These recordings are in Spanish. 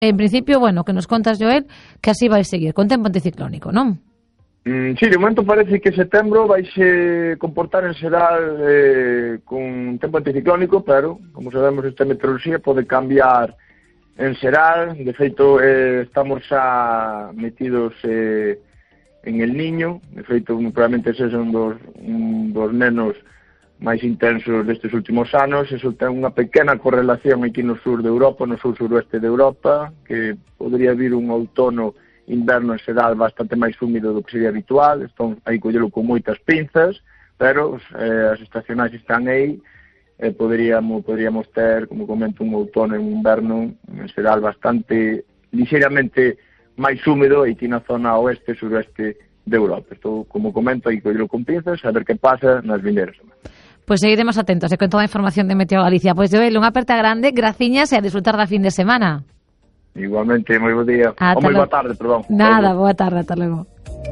en principio, bueno, que nos contas, Joel, que así vai seguir, con tempo anticiclónico, non? Sí, de momento parece que setembro vaise comportar en xeral con tempo anticiclónico, pero, como sabemos, esta meteoroloxía pode cambiar en xeral. De feito, estamos xa metidos en El Niño. De feito, probablemente ese é un dos menos máis intensos destes últimos anos. Eso ten unha pequena correlación aquí no sur de Europa, no sur-suroeste de Europa, que podría vir un outono inverno en xeral bastante máis húmido do que sería habitual. Entón, hai collelo con moitas pinzas, pero as estacionais están aí. Poderíamos ter, como comento, un outono e un inverno en xeral bastante ligeiramente máis húmido aquí na zona oeste e suroeste de Europa. Isto, como comento, hai collelo con pinzas, a ver que pasa nas vindeiras semanas. Pois seguiremos atentos con toda a información de Meteo Galicia. Pois, Joel, unha aperta grande, graciñas e a disfrutar da fin de semana. Igualmente, moi bo día. Ou moi boa tarde, perdón. Nada, boa tarde, ata logo.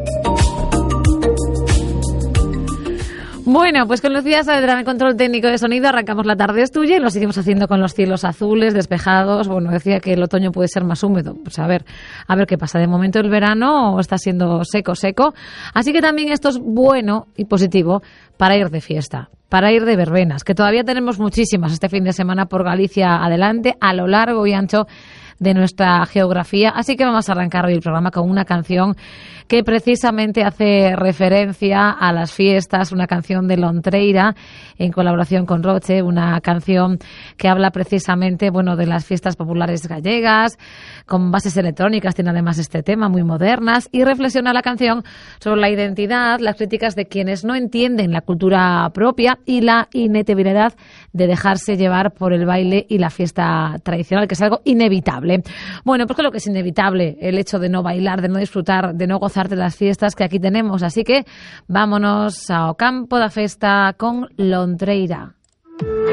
Bueno, pues con Lucía Saavedra en el control técnico de sonido arrancamos la tarde es tuya y lo seguimos haciendo con los cielos azules, despejados. Bueno, decía que el otoño puede ser más húmedo. Pues a ver qué pasa. De momento el verano está siendo seco. Así que también esto es bueno y positivo para ir de fiesta, para ir de verbenas, que todavía tenemos muchísimas este fin de semana por Galicia adelante, a lo largo y ancho de nuestra geografía. Así que vamos a arrancar hoy el programa con una canción que precisamente hace referencia a las fiestas, una canción de Lontreira en colaboración con Roche, una canción que habla precisamente, bueno, de las fiestas populares gallegas, con bases electrónicas, tiene además este tema, muy modernas, y reflexiona la canción sobre la identidad, las críticas de quienes no entienden la cultura propia y la inevitabilidad de dejarse llevar por el baile y la fiesta tradicional, que es algo inevitable. Bueno, pues creo que es inevitable el hecho de no bailar, de no disfrutar, de no gozar de las fiestas que aquí tenemos. Así que vámonos ao campo da festa con Lontreira.